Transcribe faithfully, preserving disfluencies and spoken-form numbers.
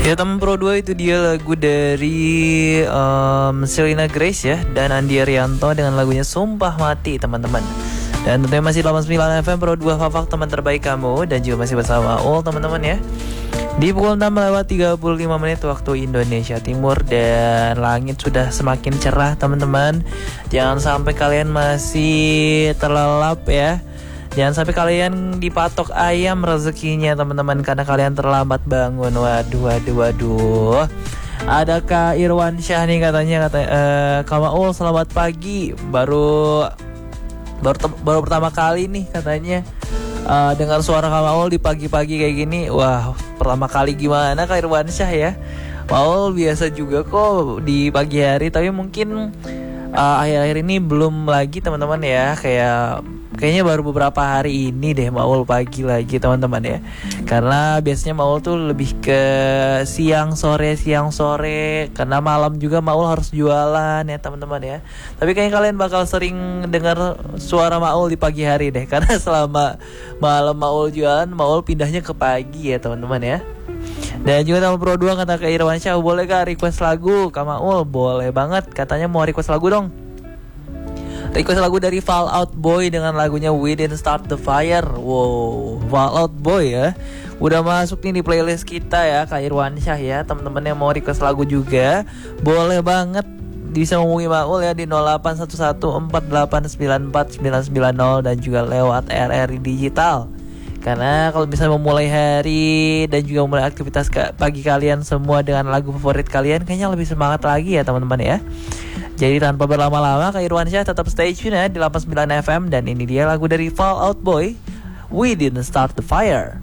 Ya teman Pro dua, itu dia lagu dari um, Selena Grace ya dan Andi Arianto dengan lagunya Sumpah Mati teman-teman. Dan tentunya masih delapan puluh sembilan F M Pro dua Fafak, teman terbaik kamu. Dan juga masih bersama Ul teman-teman ya. Di pukul enam lewat tiga puluh lima menit waktu Indonesia Timur. Dan langit sudah semakin cerah teman-teman. Jangan sampai kalian masih terlelap ya. Jangan sampai kalian dipatok ayam rezekinya teman-teman, karena kalian terlambat bangun. Waduh, waduh, waduh. Ada Kak Irwan Syah nih katanya, kata uh, Kak Maul selamat pagi. Baru baru baru pertama kali nih katanya uh, dengar suara Kak Maul di pagi-pagi kayak gini. Wah, pertama kali gimana Kak Irwan Syah ya? Maul biasa juga kok di pagi hari, tapi mungkin uh, akhir-akhir ini belum lagi teman-teman ya. Kayak Kayaknya baru beberapa hari ini deh Maul pagi lagi teman-teman ya. Karena biasanya Maul tuh lebih ke siang sore siang sore karena malam juga Maul harus jualan ya teman-teman ya. Tapi kayaknya kalian bakal sering dengar suara Maul di pagi hari deh, karena selama malam Maul jualan, Maul pindahnya ke pagi ya teman-teman ya. Dan juga teman Pro dua kata Kak Irwan Syah, boleh gak request lagu Kak Maul? Boleh banget, katanya mau request lagu dong. Request lagu dari Fall Out Boy dengan lagunya We Didn't Start the Fire. Wow, Fall Out Boy ya. Udah masuk nih di playlist kita ya Kak Irwan Syah ya. Teman-teman yang mau request lagu juga boleh banget, bisa menghubungi Maul ya di nol delapan satu satu empat delapan sembilan empat sembilan sembilan nol dan juga lewat R R I Digital. Karena kalau bisa memulai hari dan juga memulai aktivitas pagi kalian semua dengan lagu favorit kalian, kayaknya lebih semangat lagi ya teman-teman ya. Jadi tanpa berlama-lama, Kak Irwan Syah tetap stay tune ya di delapan puluh sembilan F M. Dan ini dia lagu dari Fall Out Boy, We Didn't Start the Fire.